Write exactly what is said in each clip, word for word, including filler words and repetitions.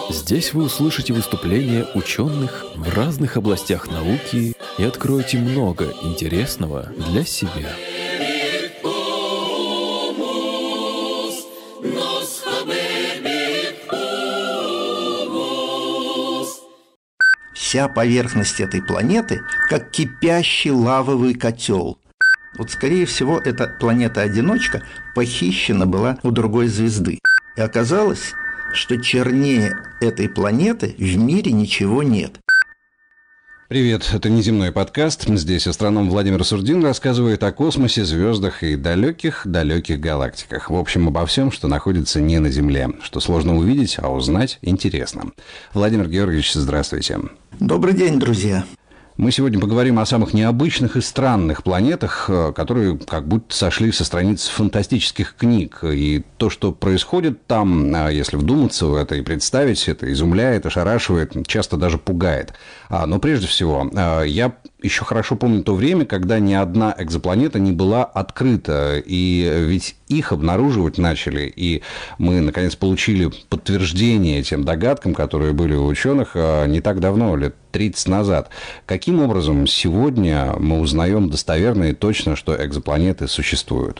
Здесь вы услышите выступления ученых в разных областях науки и откроете много интересного для себя. Вся поверхность этой планеты как кипящий лавовый котел. Вот, скорее всего, эта планета-одиночка похищена была у другой звезды. И оказалось, что чернее этой планеты в мире ничего нет. Привет, это «Неземной подкаст». Здесь астроном Владимир Сурдин рассказывает о космосе, звездах и далеких-далеких галактиках. В общем, обо всем, что находится не на Земле, что сложно увидеть, а узнать интересно. Владимир Георгиевич, здравствуйте. Добрый день, друзья. Мы сегодня поговорим о самых необычных и странных планетах, которые как будто сошли со страниц фантастических книг. И то, что происходит там, если вдуматься в это и представить, это изумляет, ошарашивает, часто даже пугает. Но прежде всего, я еще хорошо помню то время, когда ни одна экзопланета не была открыта. И ведь их обнаруживать начали, и мы, наконец, получили подтверждение тем догадкам, которые были у ученых не так давно, лет тридцать назад. Каким образом сегодня мы узнаем достоверно и точно, что экзопланеты существуют?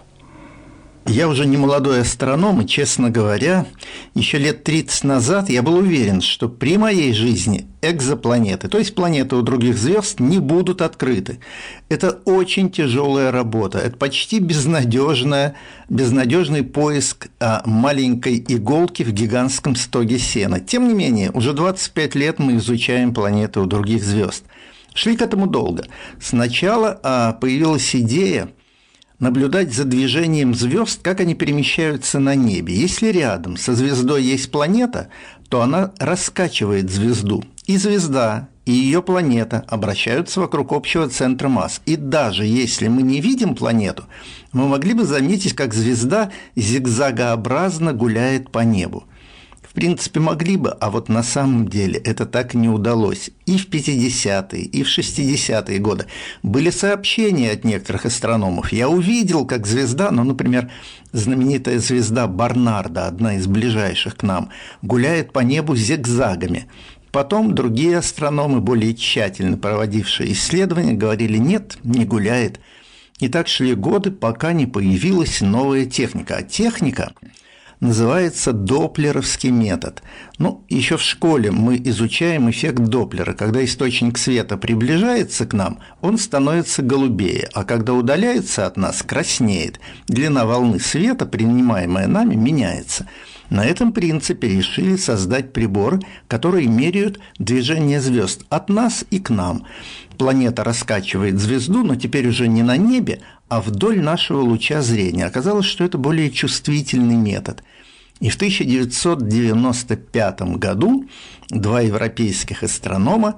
Я уже не молодой астроном, и, честно говоря, еще лет тридцать назад я был уверен, что при моей жизни экзопланеты, то есть планеты у других звезд, не будут открыты. Это очень тяжелая работа, это почти безнадежная, безнадежный поиск маленькой иголки в гигантском стоге сена. Тем не менее, уже двадцать пять лет мы изучаем планеты у других звезд. Шли к этому долго. Сначала появилась идея наблюдать за движением звезд, как они перемещаются на небе. Если рядом со звездой есть планета, то она раскачивает звезду. И звезда, и ее планета обращаются вокруг общего центра масс. И даже если мы не видим планету, мы могли бы заметить, как звезда зигзагообразно гуляет по небу. В принципе, могли бы, а вот на самом деле это так и не удалось. И в пятидесятые, и в шестидесятые годы были сообщения от некоторых астрономов. Я увидел, как звезда, ну, например, знаменитая звезда Барнарда, одна из ближайших к нам, гуляет по небу зигзагами. Потом другие астрономы, более тщательно проводившие исследования, говорили: нет, не гуляет. И так шли годы, пока не появилась новая техника. А техника называется доплеровский метод. Ну, еще в школе мы изучаем эффект Доплера. Когда источник света приближается к нам, он становится голубее, а когда удаляется от нас, краснеет. Длина волны света, принимаемая нами, меняется. На этом принципе решили создать приборы, которые меряют движение звезд от нас и к нам. Планета раскачивает звезду, но теперь уже не на небе, а вдоль нашего луча зрения. Оказалось, что это более чувствительный метод. И в тысяча девятьсот девяносто пятом году два европейских астронома,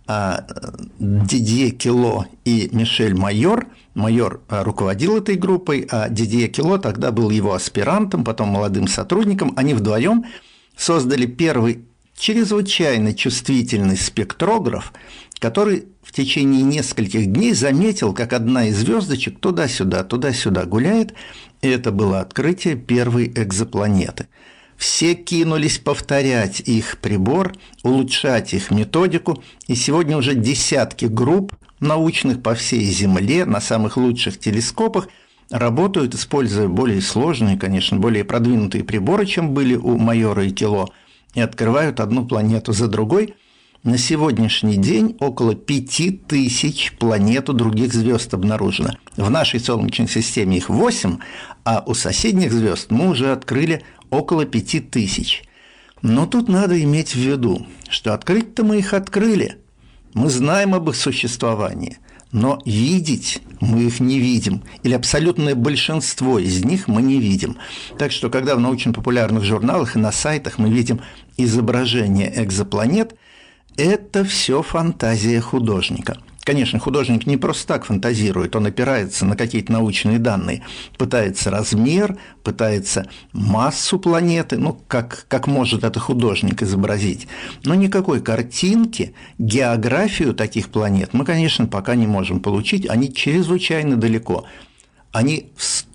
Дидье Кело и Мишель Майор, Майор руководил этой группой, а Дидье Кело тогда был его аспирантом, потом молодым сотрудником, они вдвоем создали первый чрезвычайно чувствительный спектрограф, который в течение нескольких дней заметил, как одна из звездочек туда-сюда, туда-сюда гуляет, и это было открытие первой экзопланеты. Все кинулись повторять их прибор, улучшать их методику, и сегодня уже десятки групп научных по всей Земле на самых лучших телескопах работают, используя более сложные, конечно, более продвинутые приборы, чем были у Майора и Кело, и открывают одну планету за другой. На сегодняшний день около пяти тысяч планет у других звезд обнаружено. В нашей Солнечной системе их восемь, а у соседних звезд мы уже открыли около пяти тысяч. Но тут надо иметь в виду, что открыть-то мы их открыли. Мы знаем об их существовании, но видеть мы их не видим, или абсолютное большинство из них мы не видим. Так что, когда в научно-популярных журналах и на сайтах мы видим изображение экзопланет, это все фантазия художника. Конечно, художник не просто так фантазирует, он опирается на какие-то научные данные, пытается размер, пытается массу планеты, ну, как, как может это художник изобразить. Но никакой картинки, географию таких планет мы, конечно, пока не можем получить, они чрезвычайно далеко. Они в сто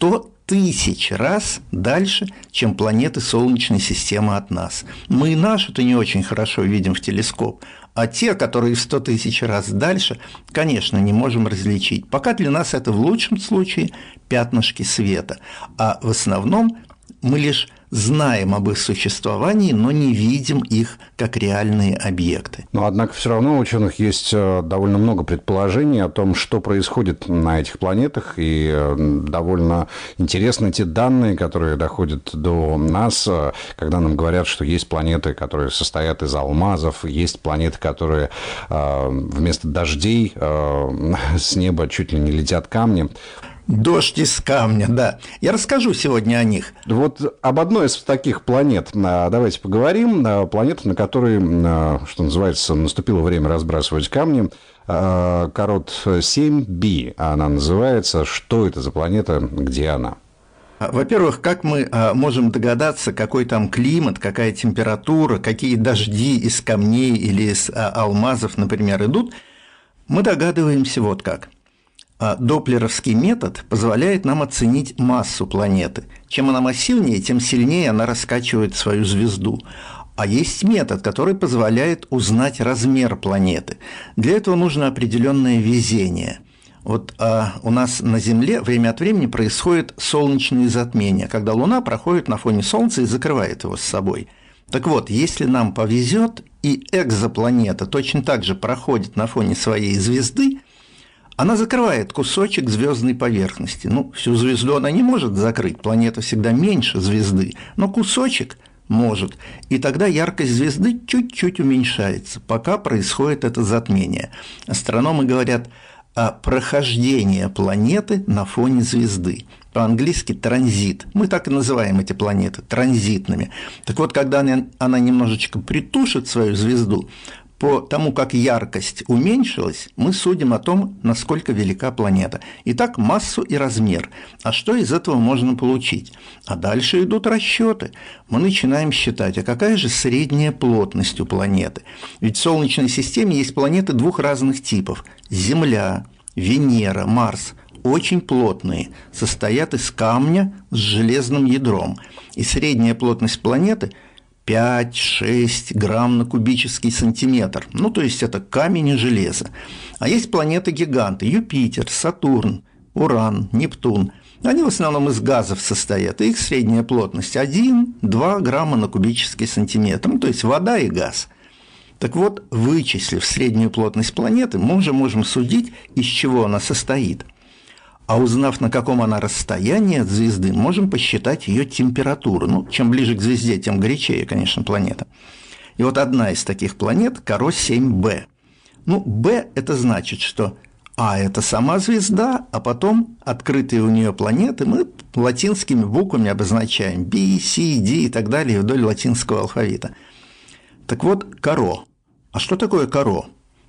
тысяч раз дальше, чем планеты Солнечной системы от нас. Мы и нашу-то не очень хорошо видим в телескоп, а те, которые в сто тысяч раз дальше, конечно, не можем различить. Пока для нас это в лучшем случае пятнышки света, а в основном мы лишь знаем об их существовании, но не видим их как реальные объекты. Но, однако, все равно у ученых есть довольно много предположений о том, что происходит на этих планетах, и довольно интересны те данные, которые доходят до нас, когда нам говорят, что есть планеты, которые состоят из алмазов, есть планеты, которые вместо дождей с неба чуть ли не летят камни. Дождь из камня, да. Я расскажу сегодня о них. Вот об одной из таких планет давайте поговорим. Планета, на которой, что называется, наступило время разбрасывать камни. Корот семь би она называется. Что это за планета, где она? Во-первых, как мы можем догадаться, какой там климат, какая температура, какие дожди из камней или из алмазов, например, идут, мы догадываемся вот как. Доплеровский метод позволяет нам оценить массу планеты. Чем она массивнее, тем сильнее она раскачивает свою звезду. А есть метод, который позволяет узнать размер планеты. Для этого нужно определенное везение. Вот а, у нас на Земле время от времени происходит солнечные затмения, когда Луна проходит на фоне Солнца и закрывает его с собой. Так вот, если нам повезет, и экзопланета точно так же проходит на фоне своей звезды, она закрывает кусочек звездной поверхности. Ну, всю звезду она не может закрыть, планета всегда меньше звезды, но кусочек может. И тогда яркость звезды чуть-чуть уменьшается, пока происходит это затмение. Астрономы говорят о прохождении планеты на фоне звезды. По-английски транзит. Мы так и называем эти планеты транзитными. Так вот, когда она немножечко притушит свою звезду, по тому, как яркость уменьшилась, мы судим о том, насколько велика планета. Итак, массу и размер. А что из этого можно получить? А дальше идут расчеты. Мы начинаем считать, а какая же средняя плотность у планеты? Ведь в Солнечной системе есть планеты двух разных типов. Земля, Венера, Марс. Очень плотные, состоят из камня с железным ядром. И средняя плотность планеты – пять-шесть грамм на кубический сантиметр. Ну, то есть, это камень и железо. А есть планеты-гиганты – Юпитер, Сатурн, Уран, Нептун. Они в основном из газов состоят, и их средняя плотность один-два грамма на кубический сантиметр. Ну, то есть, вода и газ. Так вот, вычислив среднюю плотность планеты, мы уже можем судить, из чего она состоит. А узнав, на каком она расстоянии от звезды, можем посчитать ее температуру. Ну, чем ближе к звезде, тем горячее, конечно, планета. И вот одна из таких планет – Коро семь бэ. Ну, Б – это значит, что А – это сама звезда, а потом открытые у нее планеты мы латинскими буквами обозначаем – B, C, D и так далее вдоль латинского алфавита. Так вот, Коро. А что такое Коро?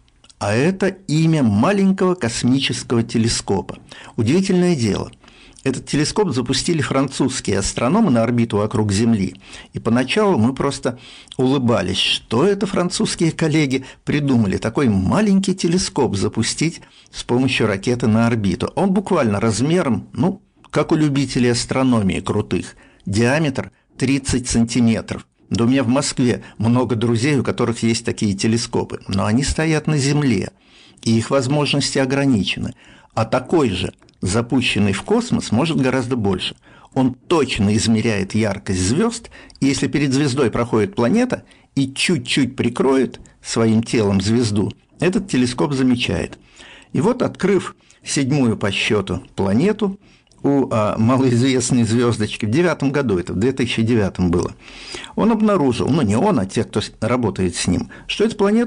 А это имя маленького космического телескопа. Удивительное дело. Этот телескоп запустили французские астрономы на орбиту вокруг Земли. И поначалу мы просто улыбались, что это французские коллеги придумали такой маленький телескоп запустить с помощью ракеты на орбиту. Он буквально размером, ну, как у любителей астрономии крутых, диаметр тридцать сантиметров. Да у меня в Москве много друзей, у которых есть такие телескопы, но они стоят на Земле, и их возможности ограничены. А такой же, запущенный в космос, может гораздо больше. Он точно измеряет яркость звезд, и если перед звездой проходит планета и чуть-чуть прикроет своим телом звезду, этот телескоп замечает. И вот, открыв седьмую по счету планету, у а, малоизвестной звездочки в девятом году, это в две тысячи девятом было, он обнаружил, ну не он, а те, кто работает с ним, что эта планета